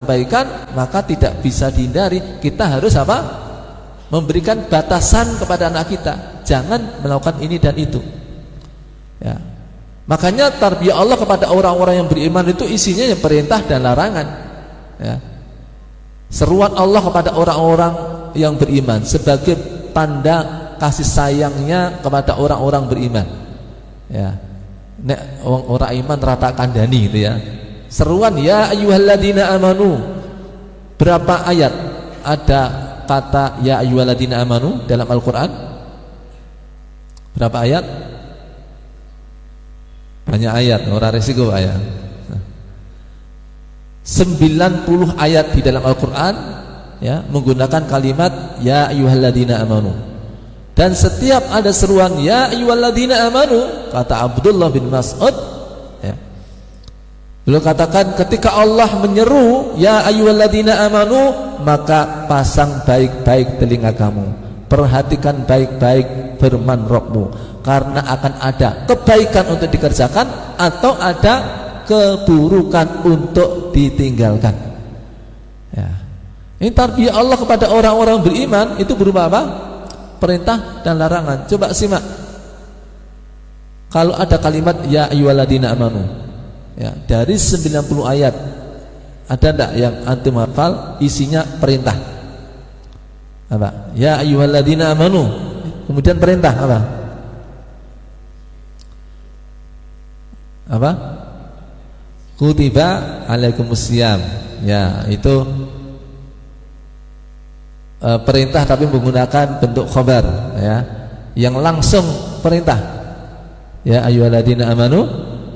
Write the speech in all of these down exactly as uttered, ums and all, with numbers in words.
kebaikan, maka tidak bisa dihindari. Kita harus apa? Memberikan batasan kepada anak kita, jangan melakukan ini dan itu. Ya. Makanya tarbiyah Allah kepada orang-orang yang beriman itu isinya yang perintah dan larangan. Ya. Seruan Allah kepada orang-orang yang beriman sebagai tanda kasih sayangnya kepada orang-orang beriman. Ya. Nek orang iman rata kandani gitu ya. Seruan ya ayyuhalladzina amanu. Berapa ayat ada kata ya ayyuhalladzina amanu dalam Al-Qur'an? Berapa ayat? Banyak ayat, ora resiko ayat. sembilan puluh ayat di dalam Al-Qur'an ya menggunakan kalimat ya ayyuhalladzina amanu. Dan setiap ada seruan ya ayyuhalladzina amanu, kata Abdullah bin Mas'ud ya. Beliau katakan ketika Allah menyeru ya ayyuhalladzina amanu, maka pasang baik-baik telinga kamu, perhatikan baik-baik firman Rabbmu, karena akan ada kebaikan untuk dikerjakan atau ada keburukan untuk ditinggalkan. Ya. Ini tarbiyah Allah kepada orang-orang beriman itu berupa apa? Perintah dan larangan. Coba simak. Kalau ada kalimat ya ayyuhalladzina amanu, ya, dari sembilan puluh ayat ada enggak yang antum hafal isinya perintah? Apa? Ya ayyuhalladzina amanu. Kemudian perintah apa? Apa? Kutiba alaikumusiyam. Ya, itu e, perintah tapi menggunakan bentuk khabar ya, yang langsung perintah. Ya ayyuhalladzina amanu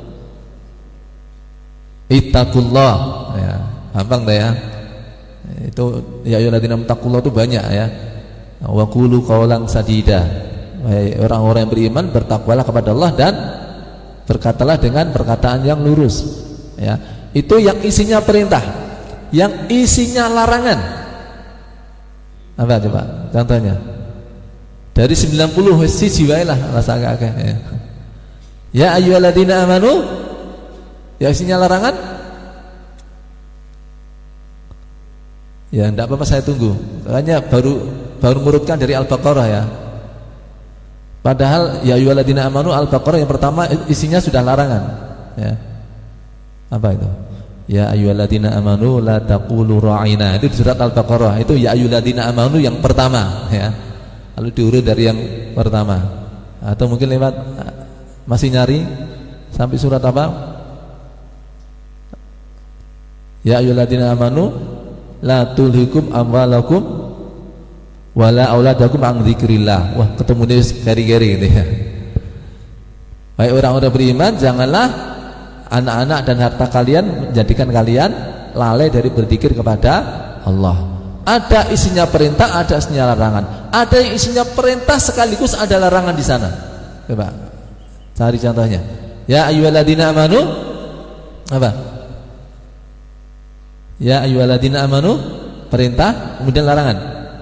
ittaqullah. Ya, gampang dah ya. Itu ya ayyuhalladzina ittaqullah itu banyak ya. Wa qulu qawlan sadida. Orang-orang yang beriman bertakwalah kepada Allah dan berkatalah dengan perkataan yang lurus. Ya, itu yang isinya perintah, yang isinya larangan. Apa coba contohnya? Dari sembilan puluh siji wae lah rasa akeh. Ya. Ya ayyuhalladzina amanu, ya isinya larangan. Ya enggak apa-apa saya tunggu. Makanya baru baru murutkan dari Al-Baqarah ya. Padahal ya ayyuhalladzina amanu Al-Baqarah yang pertama isinya sudah larangan. Ya. Apa itu? Ya ayyuhalladzina amanu la taqulu ra'ina. Itu di surat Al-Baqarah. Itu ya ayyuhalladzina amanu yang pertama ya. Lalu diurut dari yang pertama. Atau mungkin lewat masih nyari sampai surat apa? Ya ayyuhalladzina amanu la tulhikum amwalakum wala auladakum an dzikrillah. Wah, ketemu dia gari-gari gitu ya. Baik orang-orang beriman, janganlah anak-anak dan harta kalian menjadikan kalian lalai dari berzikir kepada Allah. Ada isinya perintah, ada isinya larangan. Ada yang isinya perintah sekaligus ada larangan di sana. Coba cari contohnya. Ya ayyuhalladzina amanu apa? Ya ayyuhalladzina amanu perintah, kemudian larangan.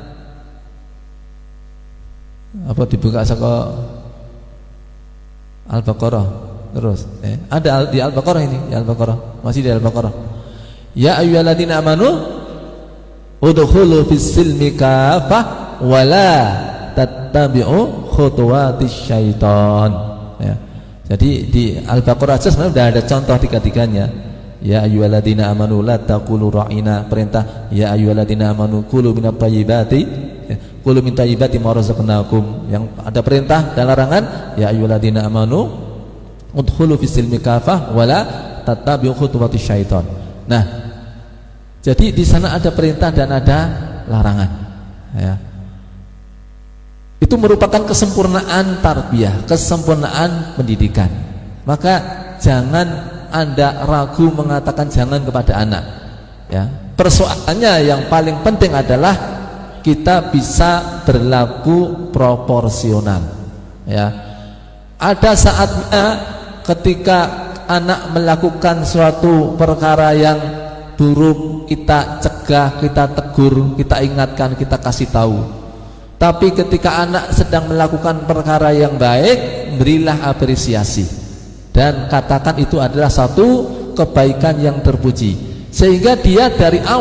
Apa dibuka saka Al-Baqarah terus eh, ada di Al-Baqarah ini, di Al-Baqarah, masih di Al-Baqarah. Ya ayyuhalladzina amanu udkhulu fis-silmi kafah wala tattabi'u khutuwatis syaitan. Ya. Jadi di Al-Baqarah saja sebenarnya sudah ada contoh tiga-tiganya. Ya ayyuhalladzina amanu la taqulu ra'ina, perintah. Ya ayyuhalladzina amanu kulu minat thayyibati, ya, kulu min thayyibati ma razaqnakum. Yang ada perintah dan larangan. Ya ayyuhalladzina amanu udkhulu fis-silmi kafah wala tattabi'u khutuwatis syaitan. Nah, jadi di sana ada perintah dan ada larangan. Ya. Itu merupakan kesempurnaan tarbiyah, kesempurnaan pendidikan. Maka jangan Anda ragu mengatakan jangan kepada anak. Ya. Persoalannya yang paling penting adalah kita bisa berlaku proporsional. Ya. Ada saatnya ketika anak melakukan suatu perkara yang buruk, kita cegah, kita tegur, kita ingatkan, kita kasih tahu. Tapi ketika anak sedang melakukan perkara yang baik, berilah apresiasi dan katakan itu adalah satu kebaikan yang terpuji, sehingga dia dari awal